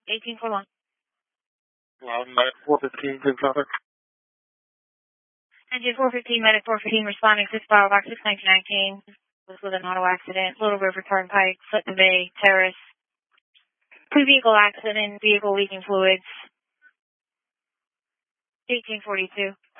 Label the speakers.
Speaker 1: 1841.
Speaker 2: 415, please, traffic.
Speaker 1: Engine 415, medic 415, responding 6 Box 6 1919. Was with an auto accident. Little River Turnpike, Sutton Bay, Terrace. 2-vehicle accident, vehicle leaking fluids. 1842.